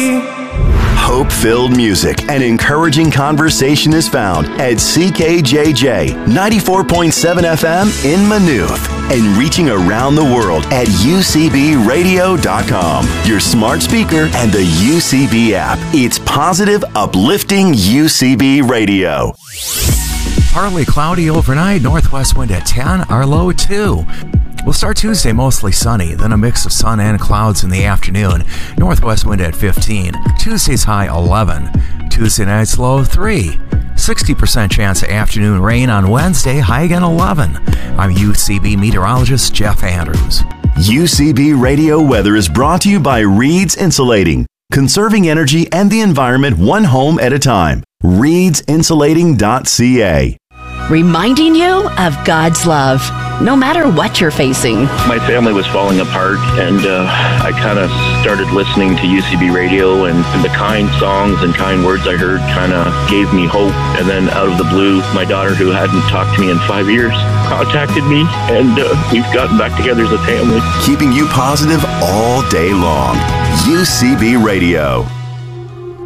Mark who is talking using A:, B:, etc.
A: Hope-filled music and encouraging conversation is found at CKJJ 94.7 FM in Maynooth and reaching around the world at UCBradio.com, your smart speaker and the UCB app. It's positive, uplifting UCB Radio.
B: Partly cloudy overnight, northwest wind at 10, our low 2. We'll start Tuesday mostly sunny, then a mix of sun and clouds in the afternoon. Northwest wind at 15. Tuesday's high 11. Tuesday night's low 3. 60% chance of afternoon rain on Wednesday, high again 11. I'm UCB meteorologist Jeff Andrews.
A: UCB Radio weather is brought to you by Reed's Insulating, conserving energy and the environment one home at a time. ReedsInsulating.ca.
C: Reminding you of God's love, no matter what you're facing.
D: My family was falling apart, and I kind of started listening to UCB Radio, and the kind songs and kind words I heard kind of gave me hope. And then out of the blue, my daughter, who hadn't talked to me in 5 years, contacted me, and we've gotten back together as a family.
A: Keeping you positive all day long. UCB Radio.